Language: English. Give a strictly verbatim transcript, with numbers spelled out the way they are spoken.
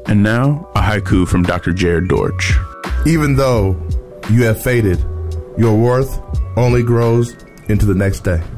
And now, a haiku from Doctor Jared Dortch. Even though you have faded, your worth only grows into the next day.